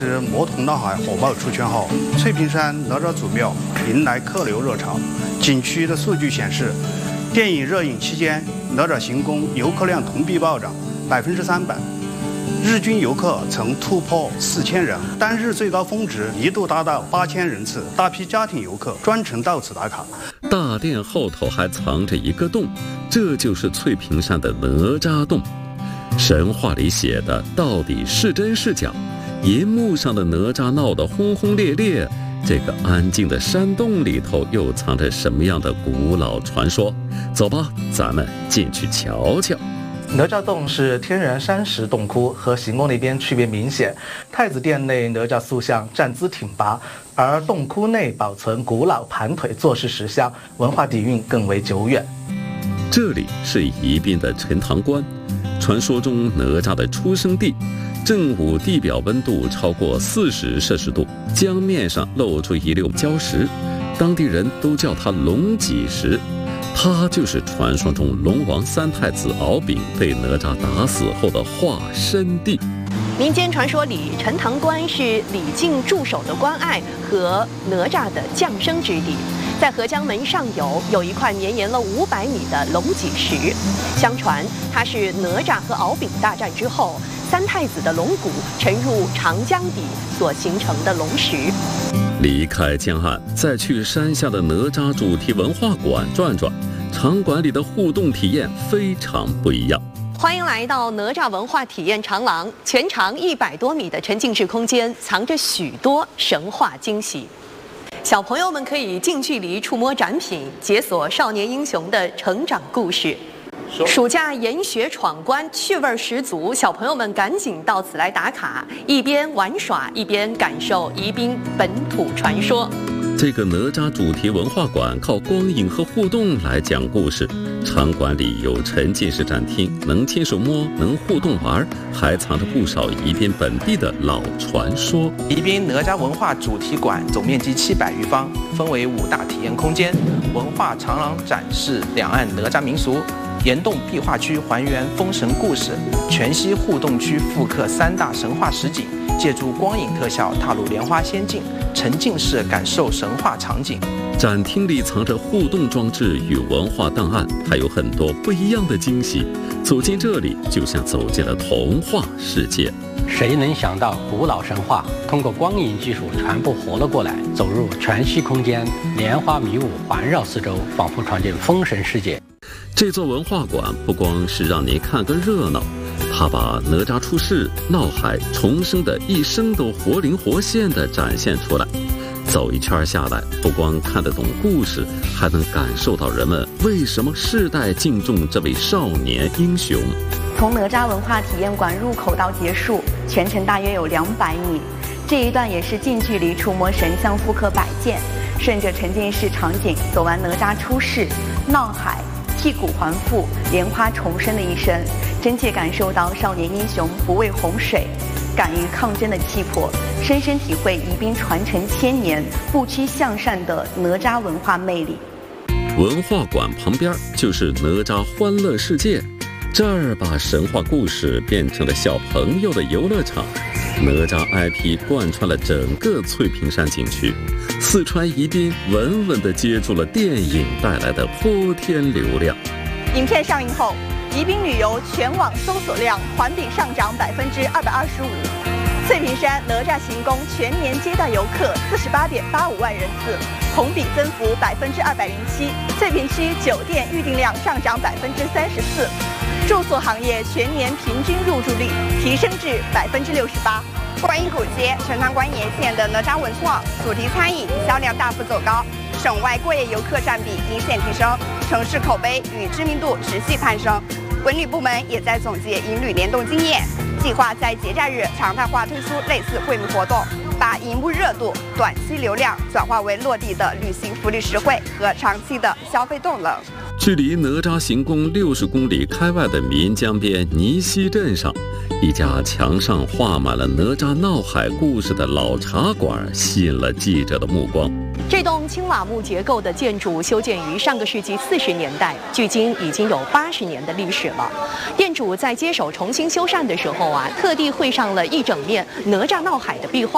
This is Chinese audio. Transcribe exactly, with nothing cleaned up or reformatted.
是魔童闹海火爆出圈后，翠屏山哪吒祖庙迎来客流热潮。景区的数据显示，电影热映期间，哪吒行宫游客量同比暴涨百分之三百，日均游客曾突破四千人，单日最高峰值一度达到八千人次，大批家庭游客专程到此打卡。 大殿后头还藏着一个洞，这就是翠屏山的哪吒洞。神话里写的到底是真是假？银幕上的哪吒闹得轰轰烈烈，这个安静的山洞里头又藏着什么样的古老传说？走吧，咱们进去瞧瞧。 哪吒洞是天然山石洞窟，和行宫那边区别明显。太子殿内哪吒塑像站姿挺拔，而洞窟内保存古老盘腿坐式石像，文化底蕴更为久远。 这里是宜宾的陈塘关，传说中哪吒的出生地。正午地表温度超过四十摄氏度，江面上露出一溜礁石，当地人都叫它龙脊石。它就是传说中龙王三太子敖丙被哪吒打死后的化身地。 民间传说里，陈塘关是李靖驻守的关隘和哪吒的降生之地。在合江门上游有一块绵延了五百米的龙脊石，相传它是哪吒和敖丙大战之后，三太子的龙骨沉入长江底所形成的龙石。 离开江岸，再去山下的哪吒主题文化馆转转，场馆里的互动体验非常不一样。 欢迎来到哪吒文化体验长廊，全长一百多米的沉浸式空间，藏着许多神话惊喜。小朋友们可以近距离触摸展品，解锁少年英雄的成长故事。暑假研学闯关，趣味十足，小朋友们赶紧到此来打卡，一边玩耍一边感受宜宾本土传说。 这个哪吒主题文化馆靠光影和互动来讲故事，场馆里有沉浸式展厅，能亲手摸，能互动玩，还藏着不少宜宾本地的老传说。 宜宾哪吒文化主题馆总面积七百余方，分为五大体验空间，文化长廊展示两岸哪吒民俗，岩洞壁画区还原封神故事，全息互动区复刻三大神话实景，借助光影特效踏入莲花仙境，沉浸式感受神话场景。 展厅里藏着互动装置与文化档案，还有很多不一样的惊喜。走进这里，就像走进了童话世界。 谁能想到古老神话通过光影技术全部活了过来，走入全息空间，莲花迷雾环绕四周，仿佛闯进封神世界。 这座文化馆不光是让你看个热闹，它把哪吒出世、闹海、重生的一生都活灵活现地展现出来。走一圈下来，不光看得懂故事，还能感受到人们为什么世代敬重这位少年英雄。 从哪吒文化体验馆入口到结束，全程大约有两百米。这一段也是近距离触摸神像复刻摆件，顺着沉浸式场景走完哪吒出世、闹海、剔骨还父、莲花重生的一生，真切感受到少年英雄不畏洪水、敢于抗争的气魄，深深体会宜宾传承千年、不屈向善的哪吒文化魅力。 文化馆旁边就是哪吒欢乐世界，这儿把神话故事变成了小朋友的游乐场。哪吒 I P 贯穿了整个翠屏山景区，四川宜宾稳稳地接住了电影带来的泼天流量。 影片上映后，宜宾旅游全网搜索量环比上涨百分之二百二十五。翠屏山哪吒行宫全年接待游客四十八点八五万人次，同比增幅百分之二百零七。翠屏区酒店预订量上涨百分之三十四。住宿行业全年平均入住率提升至百分之六十八。 观音古街、陈塘关沿线的哪吒文创主题餐饮销量大幅走高，省外过夜游客占比明显提升，城市口碑与知名度持续攀升。文旅部门也在总结银旅联动经验，计划在节假日常态化推出类似惠民活动，把荧幕热度、短期流量转化为落地的旅行福利实惠和长期的消费动能。 距离哪吒行宫六十公里开外的岷江边泥溪镇上，一家墙上画满了哪吒闹海故事的老茶馆吸引了记者的目光。 这栋青瓦木结构的建筑修建于上个世纪四十年代，距今已经有八十年的历史了。店主在接手重新修缮的时候啊，特地绘上了一整面哪吒闹海的壁画。